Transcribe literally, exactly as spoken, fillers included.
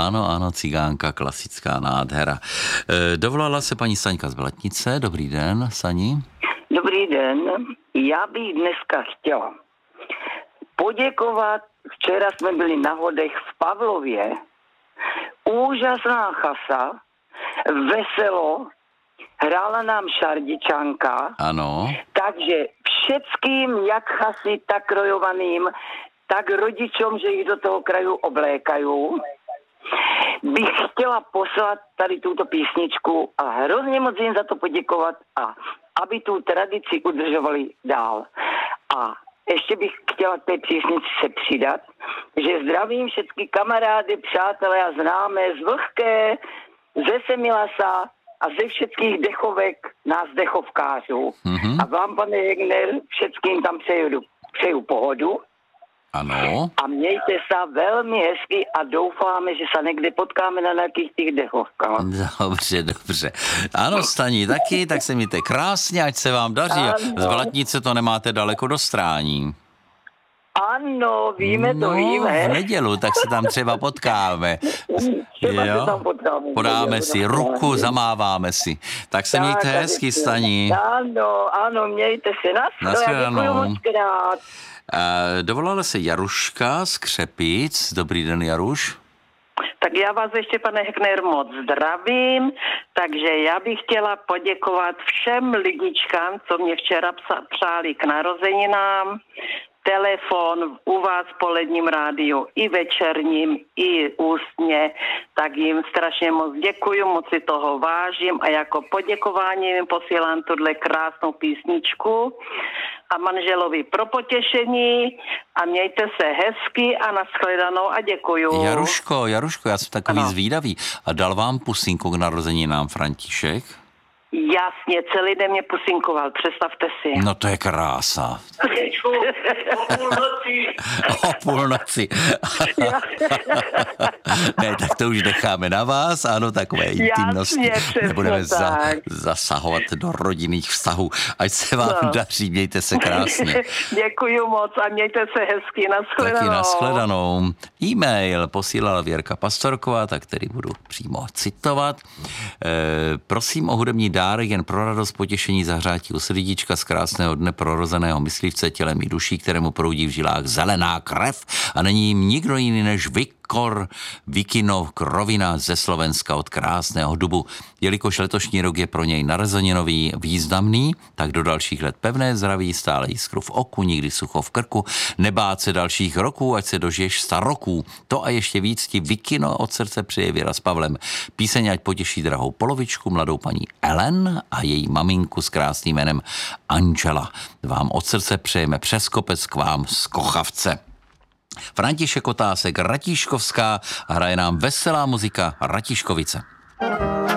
Ano, ano, cigánka, klasická nádhera. E, dovolala se paní Staňka z Blatnice. Dobrý den, Sani. Dobrý den. Já bych dneska chtěla poděkovat. Včera jsme byli na Hodech v Pavlově. Úžasná chasa, veselo, hrála nám Šardičanka. Ano. Takže všetkým, jak chasy, tak krojovaným, tak rodičům, že jich do toho kraju oblékají, bych chtěla poslat tady tuto písničku a hrozně moc jim za to poděkovat a aby tu tradici udržovali dál. A ještě bych chtěla k té písnici se přidat, že zdravím všechny kamarády, přátelé a známé z Vlhké, ze Semilasa a ze všetkých dechovek nás dechovkářů. Mm-hmm. A vám, pane Hegner, všetkým tam přeju, přeju pohodu. Ano. A mějte se velmi hezky a doufáme, že se někde potkáme na nějakých těch dechovkách. Dobře, dobře. Ano, Staní, taky, tak se mějte krásně, ať se vám daří. Ano. Z Blatnice to nemáte daleko do Strání. Ano, víme no, to, víme. v nedělu, tak se tam třeba potkáme. Jo? Tam potkáme. Podáme si ruku, zamáváme si. Tak se tak, mějte hezky, Staní. Ano, ano, mějte se. Naschledanou. Já děkuji moc krát. Uh, dovolala se Jaruška z Křepic. Dobrý den, Jaruš. Tak já vás ještě, pane Hegner, moc zdravím, takže já bych chtěla poděkovat všem lidičkám, co mě včera psa- přáli k narozeninám, telefon u vás v poledním rádiu i večerním, i ústně, tak jim strašně moc děkuju, moc si toho vážím a jako poděkování jim posílám tuhle krásnou písničku a manželovi pro potěšení a mějte se hezky a nashledanou a děkuju. Jaruško, Jaruško, já jsem takový ano. zvídavý. A dal vám pusinku k narozeninám František? Jasně, celý den mě pusinkoval, představte si. No to je krása. O půlnoci. O půlnoci. Ne, tak to už necháme na vás, ano, takové intimnosti. Jasně, nebudeme za, zasahovat do rodinných vztahů. Ať se vám no. daří, mějte se krásně. Děkuju moc a mějte se hezky, nashledanou. Taky nashledanou. E-mail posílala Věrka Pastorková, tak který budu přímo citovat. E, prosím o hudební dárek jen pro radost, potěšení, zahřátí u srdíčka z krásného dne prorozeného myslivce tělem i duší, kterému proudí v žilách zelená krev a není jim nikdo jiný než Vikor Vikino Krovina ze Slovenska od krásného dubu. Jelikož letošní rok je pro něj narozeninový významný, tak do dalších let pevné zdraví, stále jiskru v oku, nikdy sucho v krku, nebát se dalších roků, ať se dožiješ staroků. To a ještě víc ti Vikino od srdce přeje Věra s Pavlem. Píseň ať potěší drahou polovičku, mladou paní Ellen a její maminku s krásným jménem Angela. Vám od srdce přejeme přes kopec k vám z Kochavce. František Otásek, Ratíškovská a hraje nám veselá muzika Ratíškovice.